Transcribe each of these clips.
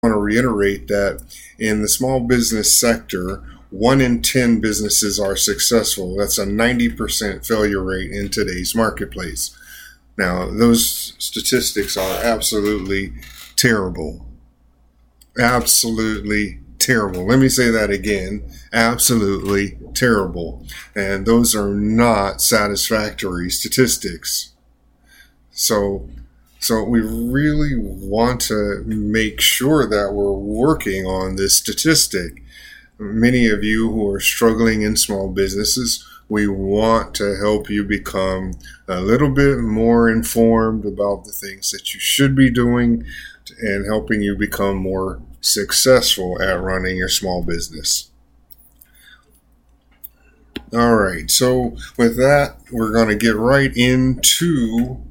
want to reiterate that in the small business sector, 1 in 10 businesses are successful. That's a 90% failure rate in today's marketplace. Now, those statistics are absolutely terrible. Absolutely terrible. Let me say that again. Absolutely terrible. And those are not satisfactory statistics. So we really want to make sure that we're working on this statistic. Many of you who are struggling in small businesses, we want to help you become a little bit more informed about the things that you should be doing and helping you become more successful at running your small business. All right, so with that, we're going to get right into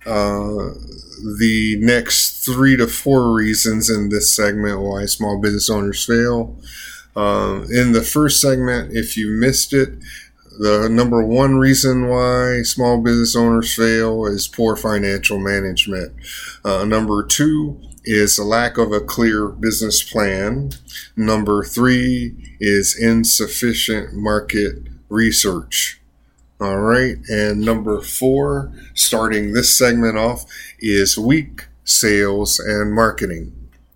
the next 3 to 4 reasons in this segment why small business owners fail. In the first segment, if you missed it, the number 1 reason why small business owners fail is poor financial management. Number 2 is a lack of a clear business plan. Number 3 is insufficient market research. All right. And number 4, starting this segment off, is weak sales and marketing.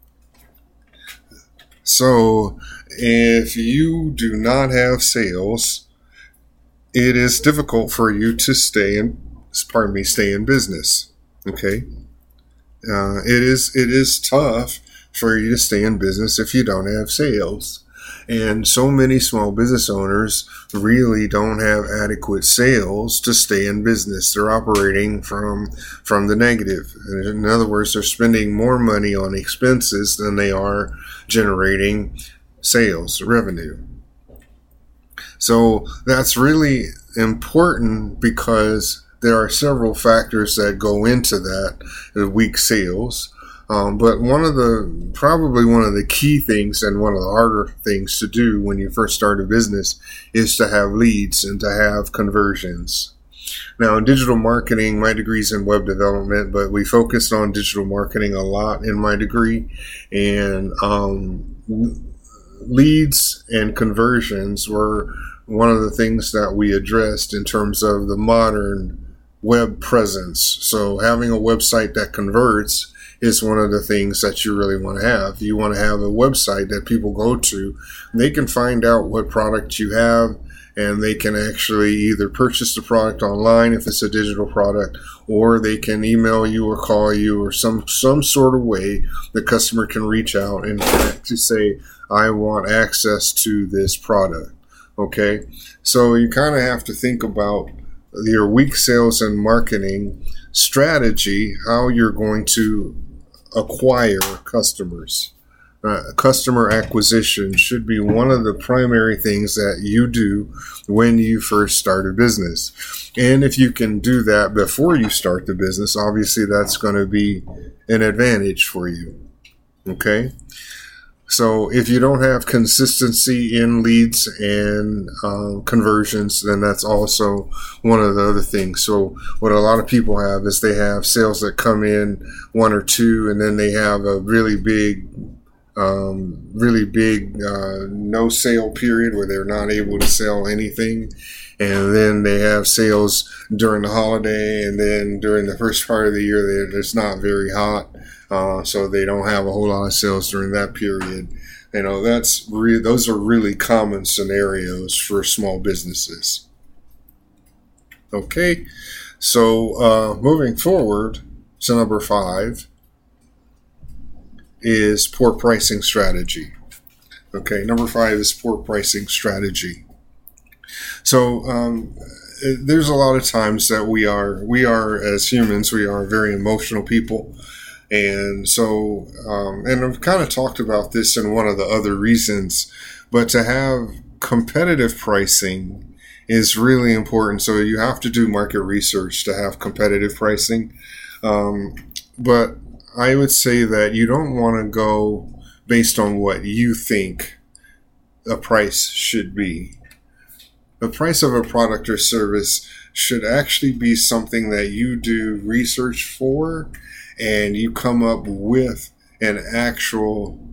So if you do not have sales, it is difficult for you to stay in business. Okay. It is tough for you to stay in business if you don't have sales. And so many small business owners really don't have adequate sales to stay in business. They're operating from the negative. In other words, they're spending more money on expenses than they are generating sales revenue. So that's really important because there are several factors that go into that, weak sales. But probably one of the key things and one of the harder things to do when you first start a business is to have leads and to have conversions. Now, in digital marketing, my degree's in web development, but we focused on digital marketing a lot in my degree. And leads and conversions were one of the things that we addressed in terms of the modern web presence. So having a website that converts is one of the things that you really want to have. You want to have a website that people go to. They can find out what product you have, and they can actually either purchase the product online if it's a digital product, or they can email you or call you, or some sort of way the customer can reach out and actually say, I want access to this product. Okay, so you kind of have to think about your weak sales and marketing strategy, how you're going to acquire customers. Customer acquisition should be one of the primary things that you do when you first start a business. And if you can do that before you start the business, obviously that's going to be an advantage for you. Okay? So if you don't have consistency in leads and conversions, then that's also one of the other things. So what a lot of people have is they have sales that come in 1 or 2, and then they have a really big no sale period where they're not able to sell anything. And then they have sales during the holiday, and then during the first part of the year, it's not very hot. So they don't have a whole lot of sales during that period. You know, those are really common scenarios for small businesses. Okay, so moving forward to number 5 is poor pricing strategy. Okay, number 5 is poor pricing strategy. So there's a lot of times that we are as humans, we are very emotional people. And so, and I've kind of talked about this in one of the other reasons, but to have competitive pricing is really important. So you have to do market research to have competitive pricing. But I would say that you don't want to go based on what you think a price should be. The price of a product or service should actually be something that you do research for, and you come up with an actual